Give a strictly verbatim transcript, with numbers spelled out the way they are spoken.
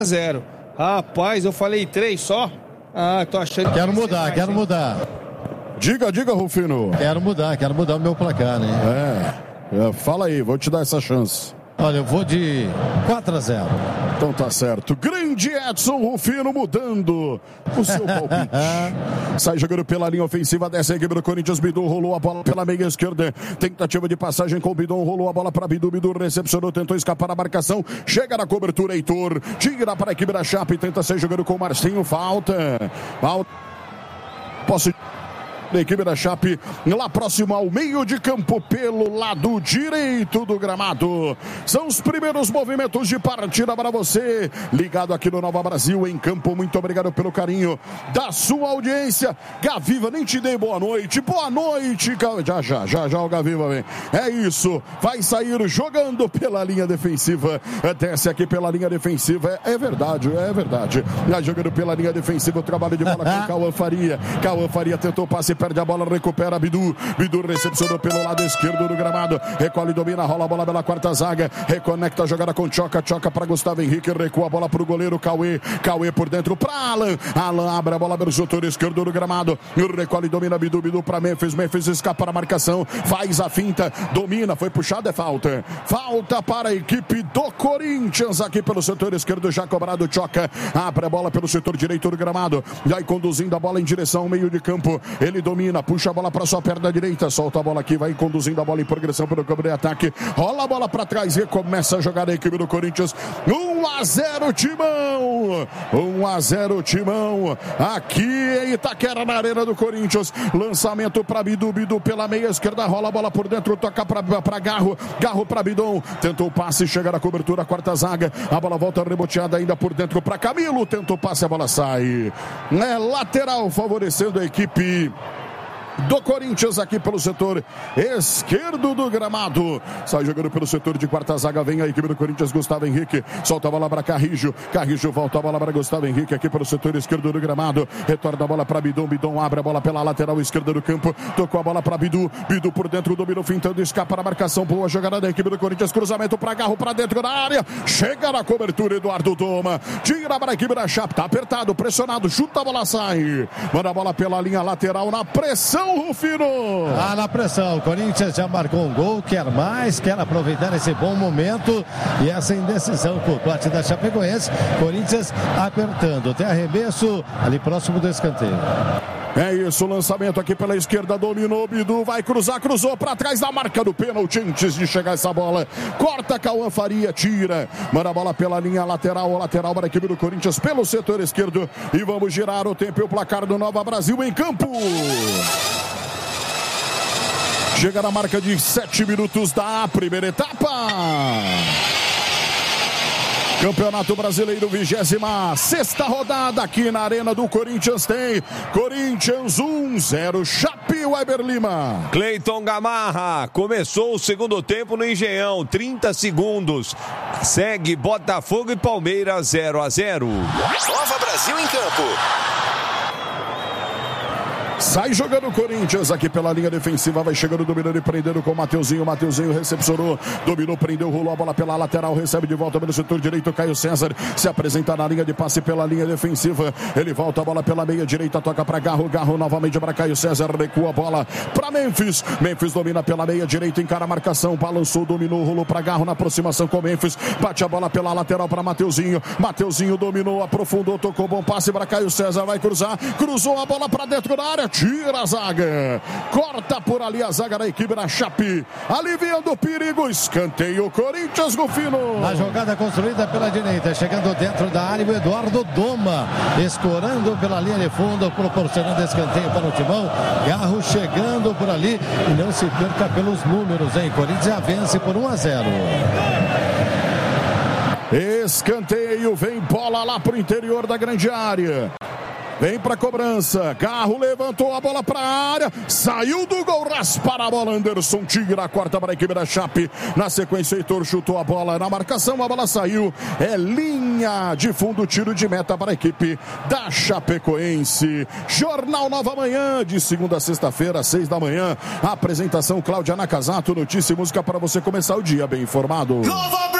a zero. Rapaz, eu falei três só? Ah, tô achando... Quero mudar, mais, quero hein? mudar. Diga, diga, Rufino. Quero mudar, quero mudar o meu placar, né? É, é, fala aí, vou te dar essa chance. Olha, eu vou de quatro a zero. Então tá certo. Grande Edson Rufino mudando o seu palpite. Sai jogando pela linha ofensiva, desce a equipe do Corinthians. Bidu rolou a bola pela meia esquerda. Tentativa de passagem com o Bidu, rolou a bola para Bidu. Bidu recepcionou, tentou escapar da marcação. Chega na cobertura, Heitor. Tira para a equipe da Chape. Tenta sair jogando com o Marcinho. Falta. Falta. Posso... da equipe da Chape, lá próximo ao meio de campo, pelo lado direito do gramado. São os primeiros movimentos de partida para você, ligado aqui no Nova Brasil, em campo. Muito obrigado pelo carinho da sua audiência. Gaviva, nem te dei boa noite. Boa noite, já, já, já, já o Gaviva vem. É isso, vai sair jogando pela linha defensiva, desce aqui pela linha defensiva, é, é verdade, é verdade. Já jogando pela linha defensiva, o trabalho de bola com Cauã Faria. Cauã Faria tentou passe, perde a bola, recupera Bidu. Bidu recepcionou pelo lado esquerdo do gramado. Recolhe, domina, rola a bola pela quarta zaga. Reconecta a jogada com Choca. Choca para Gustavo Henrique. Recua a bola para o goleiro Cauê. Cauê por dentro para Alan. Alan abre a bola pelo setor esquerdo do gramado. Recolhe, domina Bidu. Bidu para Memphis. Memphis escapa da marcação. Faz a finta. Domina. Foi puxado. É falta. Falta para a equipe do Corinthians aqui pelo setor esquerdo. Já cobrado Choca. Abre a bola pelo setor direito do gramado. Vai conduzindo a bola em direção ao meio de campo. Ele domina, puxa a bola para sua perna direita, solta a bola aqui, vai conduzindo a bola em progressão pelo campo de ataque, rola a bola para trás e começa a jogar a equipe do Corinthians. um a zero Timão, um a zero Timão, aqui em Itaquera, na arena do Corinthians. Lançamento para Bidu, Bidu pela meia esquerda, rola a bola por dentro, toca para Garro, Garro para Bidon, tentou o passe, chega na cobertura, quarta zaga, a bola volta reboteada ainda por dentro para Camilo, tentou o passe, a bola sai, é lateral favorecendo a equipe do Corinthians aqui pelo setor esquerdo do gramado. Sai jogando pelo setor de quarta zaga, vem a equipe do Corinthians, Gustavo Henrique, solta a bola para Carrijo, Carrijo volta a bola para Gustavo Henrique aqui pelo setor esquerdo do gramado, retorna a bola para Bidon, Bidon abre a bola pela lateral esquerda do campo, tocou a bola para Bidu, Bidu por dentro, dominou, fintando, escapa na marcação, boa jogada da equipe do Corinthians, cruzamento para Garro, para dentro da área, chega na cobertura, Eduardo Doma, tira para a equipe da Chape, tá apertado, pressionado, chuta a bola, sai, manda a bola pela linha lateral, na pressão, Rufino. Ah, na pressão, o Corinthians já marcou um gol, quer mais, quer aproveitar esse bom momento e essa indecisão por parte da Chapecoense. Corinthians apertando, tem arremesso ali próximo do escanteio. É isso, lançamento aqui pela esquerda, dominou Bidu, vai cruzar, cruzou para trás da marca do pênalti antes de chegar essa bola, corta Cauã Faria, tira, manda a bola pela linha lateral, lateral para a equipe do Corinthians pelo setor esquerdo e vamos girar o tempo e o placar do Nova Brasil em campo. Chega na marca de sete minutos da primeira etapa. Campeonato Brasileiro, vigésima sexta rodada aqui na Arena do Corinthians, tem Corinthians um zero, Chape, Weber Lima. Cleiton Gamarra, começou o segundo tempo no Engenhão, trinta segundos. Segue Botafogo e Palmeiras zero a zero. Nova Brasil em campo. Sai jogando o Corinthians aqui pela linha defensiva, vai chegando, dominando e prendendo com o Mateuzinho, Mateuzinho recepcionou, dominou, prendeu, rolou a bola pela lateral, recebe de volta pelo setor direito, Caio César se apresenta na linha de passe pela linha defensiva, ele volta a bola pela meia direita, toca para Garro, Garro novamente para Caio César, recua a bola para Memphis, Memphis domina pela meia direita, encara a marcação, balançou, dominou, rolou para Garro na aproximação com Memphis, bate a bola pela lateral para Mateuzinho, Mateuzinho dominou, aprofundou, tocou, bom passe para Caio César, vai cruzar, cruzou a bola para dentro da área, tira a zaga, corta por ali a zaga da equipe da Chape, aliviando o perigo, escanteio Corinthians, Rufino. A jogada construída pela direita, chegando dentro da área, o Eduardo Doma, escorando pela linha de fundo, proporcionando escanteio para o Timão, Garro chegando por ali, e não se perca pelos números, hein? Corinthians já vence por um a zero. Escanteio, vem bola lá pro interior da grande área. Vem para cobrança, Garro levantou a bola para a área, saiu do gol, raspar a bola, Anderson tira a quarta para a equipe da Chape, na sequência Heitor chutou a bola na marcação, a bola saiu, é linha de fundo, tiro de meta para a equipe da Chapecoense. Jornal Nova Manhã, de segunda a sexta-feira, às seis da manhã, a apresentação Cláudia Nakazato, notícia e música para você começar o dia bem informado. Nova